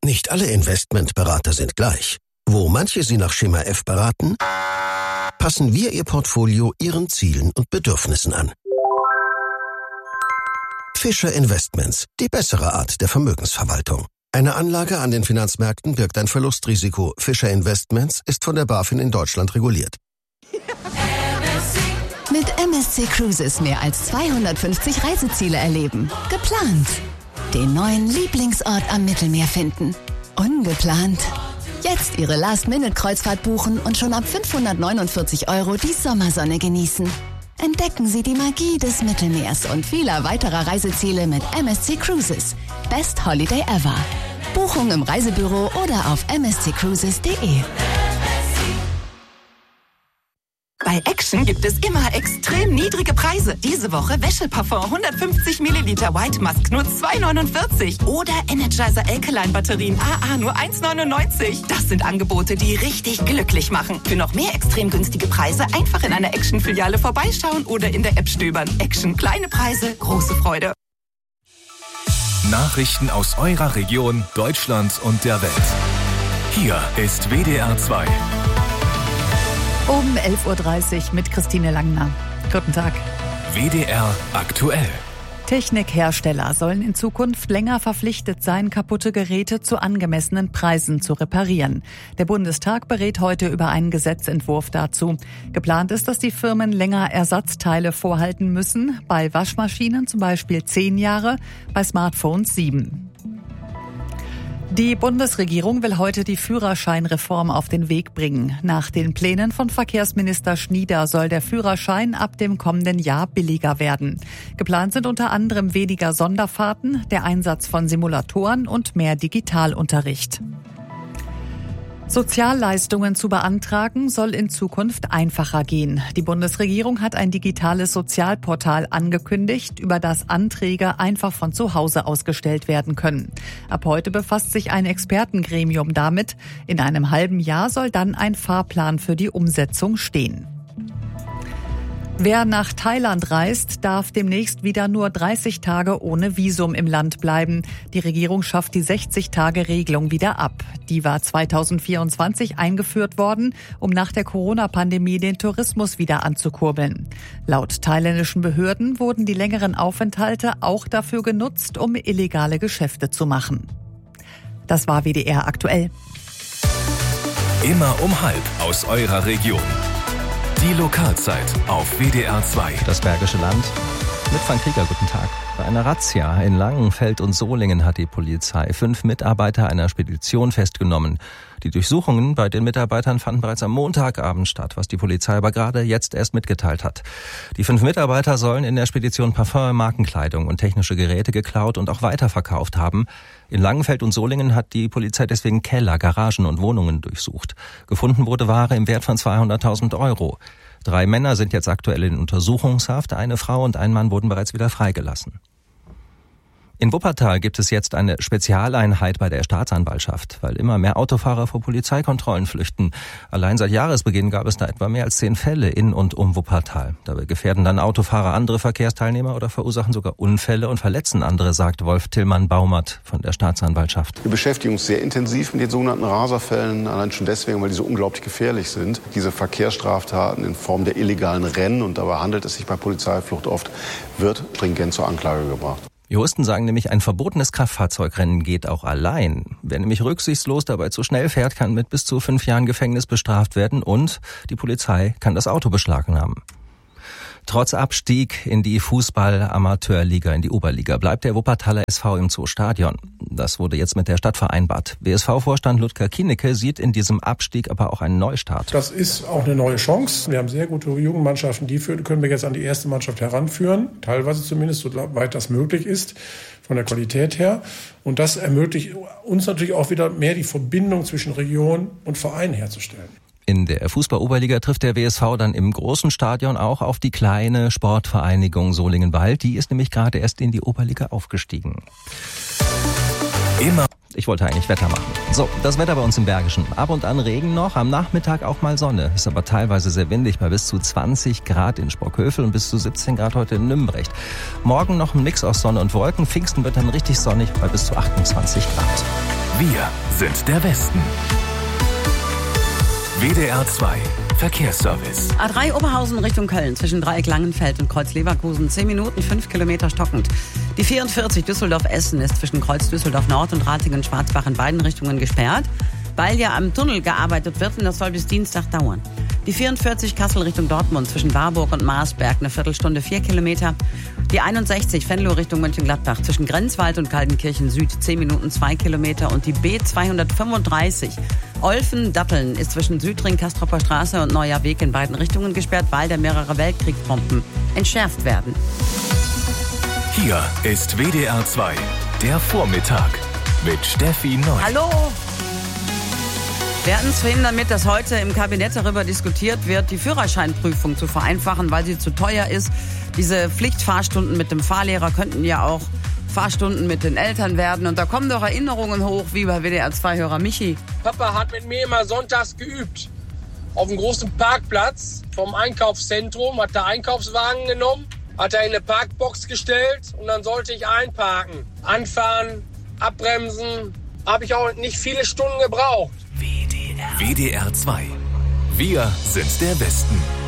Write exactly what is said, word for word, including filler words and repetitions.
Nicht alle Investmentberater sind gleich. Wo manche Sie nach Schema F beraten, passen wir Ihr Portfolio Ihren Zielen und Bedürfnissen an. Fischer Investments, die bessere Art der Vermögensverwaltung. Eine Anlage an den Finanzmärkten birgt ein Verlustrisiko. Fischer Investments ist von der BaFin in Deutschland reguliert. Mit M S C Cruises mehr als zweihundertfünfzig Reiseziele erleben. Geplant. Den neuen Lieblingsort am Mittelmeer finden. Ungeplant. Jetzt Ihre Last-Minute-Kreuzfahrt buchen und schon ab fünfhundertneunundvierzig Euro die Sommersonne genießen. Entdecken Sie die Magie des Mittelmeers und vieler weiterer Reiseziele mit M S C Cruises. Best Holiday ever. Buchung im Reisebüro oder auf m s c cruises punkt d e. Bei Action gibt es immer extrem niedrige Preise. Diese Woche Wäscheparfum hundertfünfzig Milliliter White Musk nur zwei neunundvierzig. Oder Energizer Alkaline Batterien A A nur eins neunundneunzig. Das sind Angebote, die richtig glücklich machen. Für noch mehr extrem günstige Preise einfach in einer Action-Filiale vorbeischauen oder in der App stöbern. Action, kleine Preise, große Freude. Nachrichten aus eurer Region, Deutschland und der Welt. Hier ist W D R zwei. Um elf Uhr dreißig mit Christine Langner. Guten Tag. W D R aktuell. Technikhersteller sollen in Zukunft länger verpflichtet sein, kaputte Geräte zu angemessenen Preisen zu reparieren. Der Bundestag berät heute über einen Gesetzentwurf dazu. Geplant ist, dass die Firmen länger Ersatzteile vorhalten müssen. Bei Waschmaschinen zum Beispiel zehn Jahre, bei Smartphones sieben. Die Bundesregierung will heute die Führerscheinreform auf den Weg bringen. Nach den Plänen von Verkehrsminister Schnieder soll der Führerschein ab dem kommenden Jahr billiger werden. Geplant sind unter anderem weniger Sonderfahrten, der Einsatz von Simulatoren und mehr Digitalunterricht. Sozialleistungen zu beantragen soll in Zukunft einfacher gehen. Die Bundesregierung hat ein digitales Sozialportal angekündigt, über das Anträge einfach von zu Hause aus gestellt werden können. Ab heute befasst sich ein Expertengremium damit. In einem halben Jahr soll dann ein Fahrplan für die Umsetzung stehen. Wer nach Thailand reist, darf demnächst wieder nur dreißig Tage ohne Visum im Land bleiben. Die Regierung schafft die sechzig-Tage-Regelung wieder ab. Die war zweitausendvierundzwanzig eingeführt worden, um nach der Corona-Pandemie den Tourismus wieder anzukurbeln. Laut thailändischen Behörden wurden die längeren Aufenthalte auch dafür genutzt, um illegale Geschäfte zu machen. Das war W D R aktuell. Immer um halb aus eurer Region. Die Lokalzeit auf W D R zwei. Das Bergische Land mit Frank Krieger, guten Tag. Bei einer Razzia in Langenfeld und Solingen hat die Polizei fünf Mitarbeiter einer Spedition festgenommen. Die Durchsuchungen bei den Mitarbeitern fanden bereits am Montagabend statt, was die Polizei aber gerade jetzt erst mitgeteilt hat. Die fünf Mitarbeiter sollen in der Spedition Parfum, Markenkleidung und technische Geräte geklaut und auch weiterverkauft haben. In Langenfeld und Solingen hat die Polizei deswegen Keller, Garagen und Wohnungen durchsucht. Gefunden wurde Ware im Wert von zweihunderttausend Euro. Drei Männer sind jetzt aktuell in Untersuchungshaft, eine Frau und ein Mann wurden bereits wieder freigelassen. In Wuppertal gibt es jetzt eine Spezialeinheit bei der Staatsanwaltschaft, weil immer mehr Autofahrer vor Polizeikontrollen flüchten. Allein seit Jahresbeginn gab es da etwa mehr als zehn Fälle in und um Wuppertal. Dabei gefährden dann Autofahrer andere Verkehrsteilnehmer oder verursachen sogar Unfälle und verletzen andere, sagt Wolf Tillmann-Baumert von der Staatsanwaltschaft. Wir beschäftigen uns sehr intensiv mit den sogenannten Raserfällen, allein schon deswegen, weil die so unglaublich gefährlich sind. Diese Verkehrsstraftaten in Form der illegalen Rennen, und dabei handelt es sich bei Polizeiflucht oft, wird stringent zur Anklage gebracht. Juristen sagen nämlich, ein verbotenes Kraftfahrzeugrennen geht auch allein. Wer nämlich rücksichtslos dabei zu schnell fährt, kann mit bis zu fünf Jahren Gefängnis bestraft werden und die Polizei kann das Auto beschlagnahmen. Trotz Abstieg in die Fußball-Amateurliga, in die Oberliga, bleibt der Wuppertaler S V im Zoostadion. Das wurde jetzt mit der Stadt vereinbart. W S V-Vorstand Ludger Kienecke sieht in diesem Abstieg aber auch einen Neustart. Das ist auch eine neue Chance. Wir haben sehr gute Jugendmannschaften, die können wir jetzt an die erste Mannschaft heranführen. Teilweise zumindest, soweit das möglich ist, von der Qualität her. Und das ermöglicht uns natürlich auch wieder mehr die Verbindung zwischen Region und Verein herzustellen. In der Fußball-Oberliga trifft der W S V dann im großen Stadion auch auf die kleine Sportvereinigung Solingen-Wald. Die ist nämlich gerade erst in die Oberliga aufgestiegen. Immer. Ich wollte eigentlich Wetter machen. So, das Wetter bei uns im Bergischen. Ab und an Regen noch, am Nachmittag auch mal Sonne. Ist aber teilweise sehr windig, bei bis zu zwanzig Grad in Sprockhövel und bis zu siebzehn Grad heute in Nümbrecht. Morgen noch ein Mix aus Sonne und Wolken. Pfingsten wird dann richtig sonnig bei bis zu achtundzwanzig Grad. Wir sind der Westen. W D R zwei Verkehrsservice. A drei Oberhausen Richtung Köln zwischen Dreieck Langenfeld und Kreuz Leverkusen. zehn Minuten, fünf Kilometer stockend. Die vierundvierzig Düsseldorf-Essen ist zwischen Kreuz Düsseldorf-Nord und Ratingen-Schwarzbach in beiden Richtungen gesperrt, weil ja am Tunnel gearbeitet wird und das soll bis Dienstag dauern. Die vierundvierzig Kassel Richtung Dortmund zwischen Warburg und Marsberg eine Viertelstunde, vier Kilometer. Die einundsechzig Venlo Richtung Mönchengladbach zwischen Grenzwald und Kaltenkirchen Süd zehn Minuten, zwei Kilometer. Und die B zweihundertfünfunddreißig Olfen-Datteln ist zwischen Südring, Kastropper Straße und Neuer Weg in beiden Richtungen gesperrt, weil da mehrere Weltkriegsbomben entschärft werden. Hier ist W D R zwei, der Vormittag mit Steffi Neu. Hallo! Wir hatten es vorhin damit, dass heute im Kabinett darüber diskutiert wird, die Führerscheinprüfung zu vereinfachen, weil sie zu teuer ist. Diese Pflichtfahrstunden mit dem Fahrlehrer könnten ja auch Fahrstunden mit den Eltern werden. Und da kommen doch Erinnerungen hoch, wie bei W D R zwei-Hörer Michi. Papa hat mit mir immer sonntags geübt. Auf dem großen Parkplatz vom Einkaufszentrum hat der Einkaufswagen genommen, hat er in eine Parkbox gestellt und dann sollte ich einparken. Anfahren, abbremsen, habe ich auch nicht viele Stunden gebraucht. W D R zwei. Wir sind der Westen.